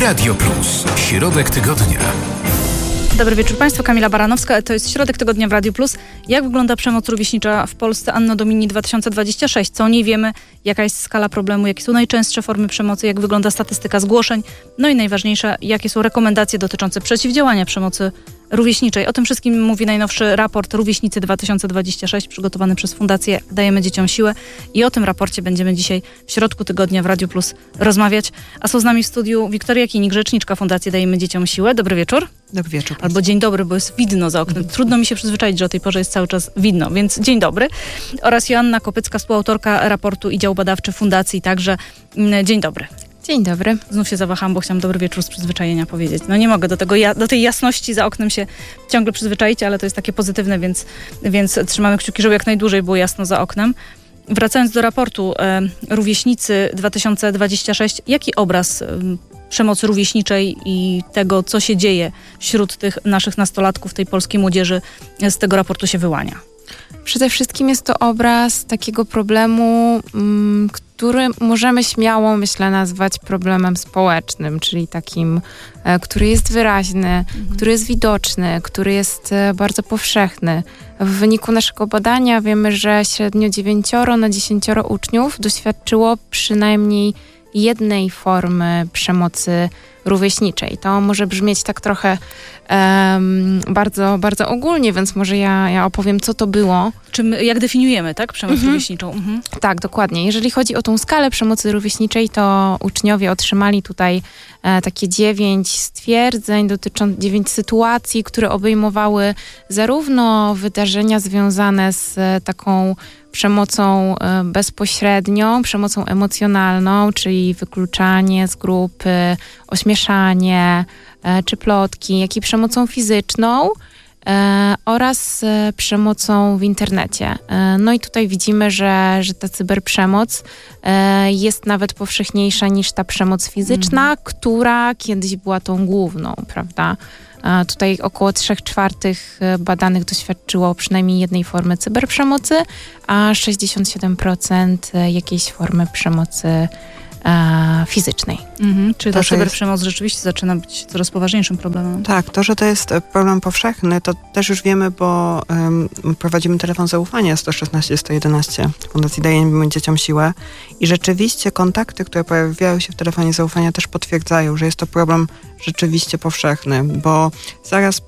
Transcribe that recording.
Radio Plus. Środek tygodnia. Dobry wieczór Państwu, Kamila Baranowska. To jest Środek Tygodnia w Radiu Plus. Jak wygląda przemoc rówieśnicza w Polsce Anno Domini 2026? Co o niej wiemy? Jaka jest skala problemu? Jakie są najczęstsze formy przemocy? Jak wygląda statystyka zgłoszeń? No i najważniejsze, jakie są rekomendacje dotyczące przeciwdziałania przemocy rówieśniczej? O tym wszystkim mówi najnowszy raport Rówieśnicy 2026 przygotowany przez Fundację Dajemy Dzieciom Siłę. I o tym raporcie będziemy dzisiaj w Środku Tygodnia w Radiu Plus rozmawiać. A są z nami w studiu Wiktoria Kinik, rzeczniczka Fundacji Dajemy Dzieciom Siłę. Dobry wieczór. Dobry wieczór. Albo dzień dobry, bo jest widno za oknem. Trudno mi się przyzwyczaić, że o tej porze jest cały czas widno, więc dzień dobry. Oraz Joanna Kopycka, współautorka raportu i dział badawczy Fundacji, także dzień dobry. Dzień dobry. Znów się zawahałam, bo chciałam dobry wieczór z przyzwyczajenia powiedzieć. No nie mogę do tej jasności za oknem się ciągle przyzwyczaić, ale to jest takie pozytywne, więc trzymamy kciuki, żeby jak najdłużej było jasno za oknem. Wracając do raportu Rówieśnicy 2026, jaki obraz przemocy rówieśniczej i tego, co się dzieje wśród tych naszych nastolatków, tej polskiej młodzieży, z tego raportu się wyłania? Przede wszystkim jest to obraz takiego problemu, który możemy śmiało, myślę, nazwać problemem społecznym, czyli takim, który jest wyraźny, który jest widoczny, który jest bardzo powszechny. W wyniku naszego badania wiemy, że średnio 9 na 10 uczniów doświadczyło przynajmniej jednej formy przemocy rówieśniczej. To może brzmieć tak trochę bardzo, bardzo ogólnie, więc może ja opowiem, co to było. Jak definiujemy, tak? Przemoc rówieśniczą. Tak, dokładnie. Jeżeli chodzi o tą skalę przemocy rówieśniczej, to uczniowie otrzymali tutaj takie 9 stwierdzeń, 9 sytuacji, które obejmowały zarówno wydarzenia związane z taką przemocą bezpośrednią, przemocą emocjonalną, czyli wykluczanie z grupy, ośmieszanie czy plotki, jak i przemocą fizyczną oraz przemocą w internecie. No i tutaj widzimy, że ta cyberprzemoc jest nawet powszechniejsza niż ta przemoc fizyczna, która kiedyś była tą główną, prawda? Tutaj około 3/4 badanych doświadczyło przynajmniej jednej formy cyberprzemocy, a 67% jakiejś formy przemocy fizycznej. Czyli ta cyberprzemoc rzeczywiście zaczyna być coraz poważniejszym problemem. Tak, to, że to jest problem powszechny, to też już wiemy, bo prowadzimy telefon zaufania 116 111 Fundacji Dajemy Dzieciom Siłę i rzeczywiście kontakty, które pojawiają się w telefonie zaufania też potwierdzają, że jest to problem rzeczywiście powszechny, bo zaraz